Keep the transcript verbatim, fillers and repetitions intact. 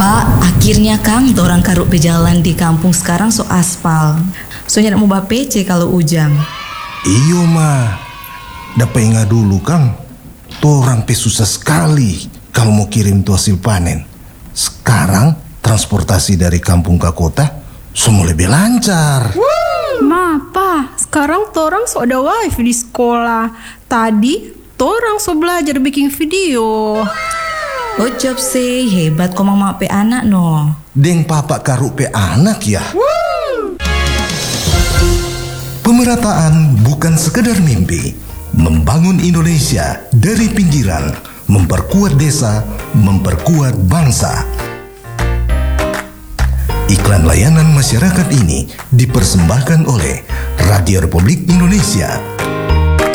Pak, akhirnya Kang, orang karuk pejalan di kampung sekarang so aspal. Soalnya nak mau bawa P C kalau ujang. Iyo mah, dapat ingat dulu Kang, torang pe susah sekali kalau mau kirim tuh hasil panen. Sekarang transportasi dari kampung ke kota semua lebih lancar. Ma, Pa, sekarang torang so ada wifi di sekolah. Tadi torang so belajar bikin video. Oh job sih, hebat kok mama pe anak no. Deng papa karuk pe anak ya. Pemerataan bukan sekedar mimpi. Membangun Indonesia dari pinggiran, memperkuat desa, memperkuat bangsa. Iklan layanan masyarakat ini dipersembahkan oleh Radio Republik Indonesia